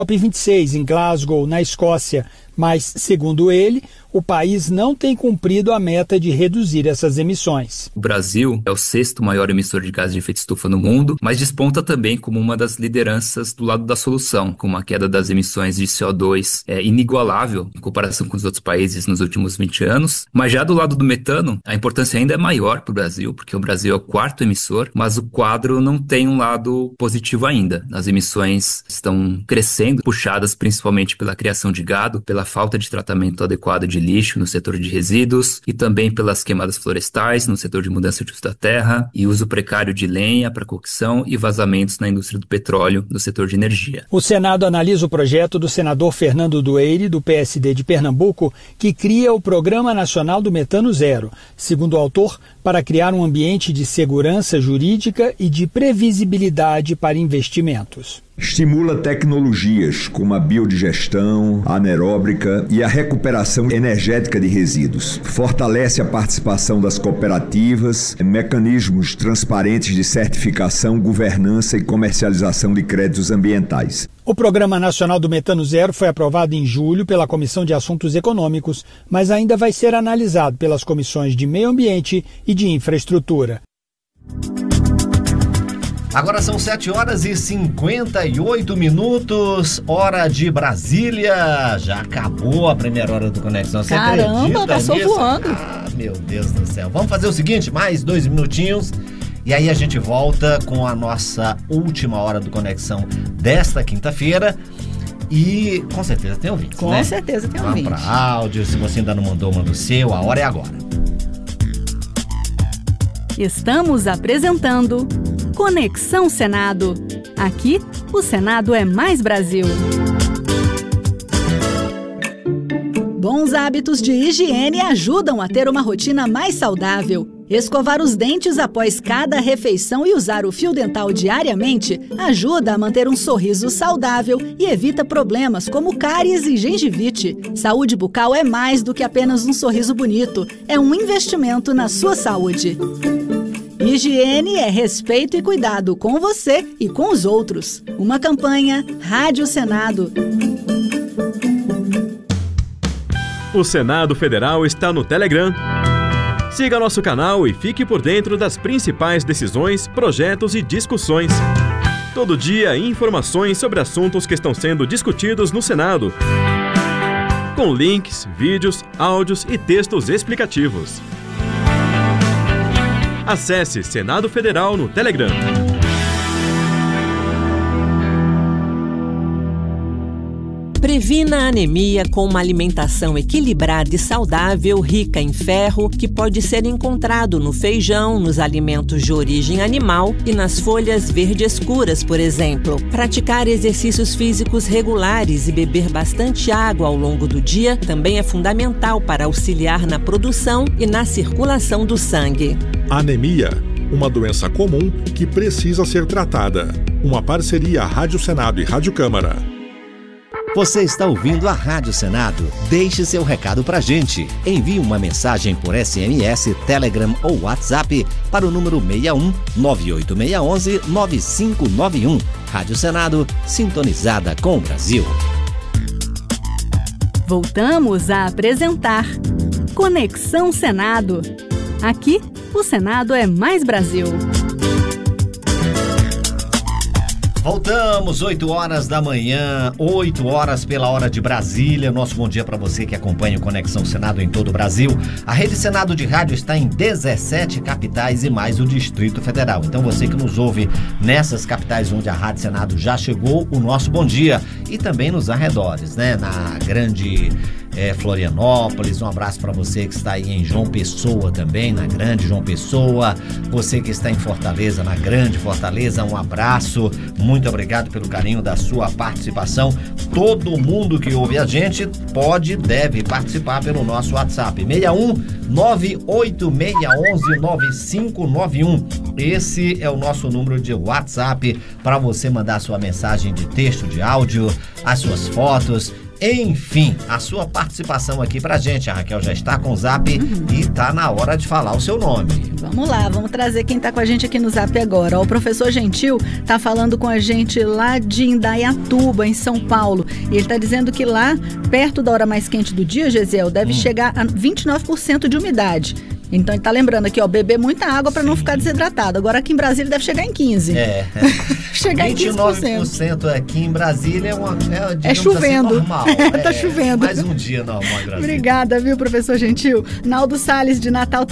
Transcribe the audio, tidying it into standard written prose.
COP26 em Glasgow, na Escócia, mas, segundo ele, o país não tem cumprido a meta de reduzir essas emissões. O Brasil é o 6º maior emissor de gases de efeito estufa no mundo, mas desponta também como uma das lideranças do lado da solução, com uma queda das emissões de CO2 inigualável em comparação com os outros países nos últimos 20 anos. Mas já do lado do metano, a importância ainda é maior para o Brasil, porque o Brasil é o 4º emissor, mas o quadro não tem um lado positivo ainda. As emissões estão crescendo, puxadas principalmente pela criação de gado, pela falta de tratamento adequado de lixo no setor de resíduos e também pelas queimadas florestais no setor de mudança de uso da terra e uso precário de lenha para cocção e vazamentos na indústria do petróleo no setor de energia. O Senado analisa o projeto do senador Fernando Dueire, do PSD de Pernambuco, que cria o Programa Nacional do Metano Zero, segundo o autor, para criar um ambiente de segurança jurídica e de previsibilidade para investimentos. Estimula tecnologias como a biodigestão, a anaeróbica e a recuperação energética de resíduos. Fortalece a participação das cooperativas, mecanismos transparentes de certificação, governança e comercialização de créditos ambientais. O Programa Nacional do Metano Zero foi aprovado em julho pela Comissão de Assuntos Econômicos, mas ainda vai ser analisado pelas comissões de Meio Ambiente e de Infraestrutura. Agora são 7h58, hora de Brasília. Já acabou a primeira hora do Conexão. Você Caramba, passou nisso? voando. Ah, meu Deus do céu. Vamos fazer o seguinte, mais 2 minutinhos. E aí a gente volta com a nossa última hora do Conexão desta quinta-feira. E com certeza tem ouvinte, com né? certeza tem ouvinte. Vamos para áudio. Se você ainda não mandou, manda o seu. A hora é agora. Estamos apresentando Conexão Senado. Aqui, o Senado é mais Brasil. Bons hábitos de higiene ajudam a ter uma rotina mais saudável. Escovar os dentes após cada refeição e usar o fio dental diariamente ajuda a manter um sorriso saudável e evita problemas como cáries e gengivite. Saúde bucal é mais do que apenas um sorriso bonito, é um investimento na sua saúde. Higiene é respeito e cuidado com você e com os outros. Uma campanha Rádio Senado. O Senado Federal está no Telegram. Siga nosso canal e fique por dentro das principais decisões, projetos e discussões. Todo dia, informações sobre assuntos que estão sendo discutidos no Senado. Com links, vídeos, áudios e textos explicativos. Acesse Senado Federal no Telegram. Previna a anemia com uma alimentação equilibrada e saudável, rica em ferro, que pode ser encontrado no feijão, nos alimentos de origem animal e nas folhas verde escuras, por exemplo. Praticar exercícios físicos regulares e beber bastante água ao longo do dia também é fundamental para auxiliar na produção e na circulação do sangue. Anemia, uma doença comum que precisa ser tratada. Uma parceria Rádio Senado e Rádio Câmara. Você está ouvindo a Rádio Senado? Deixe seu recado pra gente. Envie uma mensagem por SMS, Telegram ou WhatsApp para o número 61 98611 9591. Rádio Senado, sintonizada com o Brasil. Voltamos a apresentar Conexão Senado. Aqui, o Senado é mais Brasil. Voltamos, 8 horas da manhã, 8 horas pela hora de Brasília. Nosso bom dia para você que acompanha o Conexão Senado em todo o Brasil. A Rede Senado de Rádio está em 17 capitais e mais o Distrito Federal. Então você que nos ouve nessas capitais onde a Rádio Senado já chegou, o nosso bom dia. E também nos arredores, né? Na grande Florianópolis, um abraço para você que está aí em João Pessoa também, na grande João Pessoa. Você que está em Fortaleza, na grande Fortaleza, um abraço. Muito obrigado pelo carinho da sua participação. Todo mundo que ouve a gente pode e deve participar pelo nosso WhatsApp 61 98611 9591. Esse é o nosso número de WhatsApp para você mandar sua mensagem de texto, de áudio, as suas fotos Enfim, a sua participação aqui pra gente. A Raquel já está com o Zap e tá na hora de falar o seu nome. Vamos lá, vamos trazer quem tá com a gente aqui no Zap agora. O professor Gentil tá falando com a gente lá de Indaiatuba, em São Paulo. E ele tá dizendo que lá, perto da hora mais quente do dia, Gesiel, deve chegar a 29% de umidade. Então ele tá lembrando aqui, ó, beber muita água para não ficar desidratado. Agora aqui em Brasília deve chegar em 15%. Chegar em 29% aqui em Brasília é chovendo. Assim, normal. Tá chovendo. Mais um dia normal em Brasília. Obrigada, viu, professor Gentil? Naldo Salles de Natal